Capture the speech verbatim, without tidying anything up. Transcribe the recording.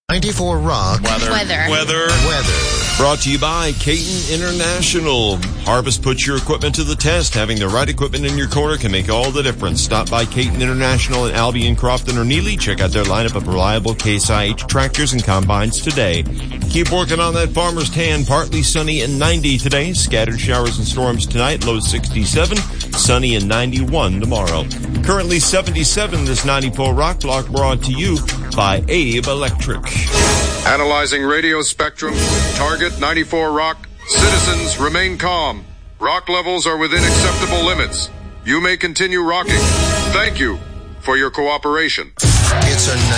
ninety-four Rock. Weather. Weather. Weather. Weather. Brought to you by Caton International. Harvest puts your equipment to the test. Having the right equipment in your corner can make all the difference. Stop by Caton International in Albion, Crofton, or Neely. Check out their lineup of reliable Case I H tractors and combines today. Keep working on that farmer's tan. Partly sunny and ninety today. Scattered showers and storms tonight. Low sixty-seven. Sunny and ninety-one tomorrow. Currently seventy-seven. This ninety-four Rock Block brought to you by Abe Electric. Analyzing radio spectrum. Target ninety-four Rock. Citizens remain calm. Rock levels are within acceptable limits. You may continue rocking. Thank you for your cooperation. It's a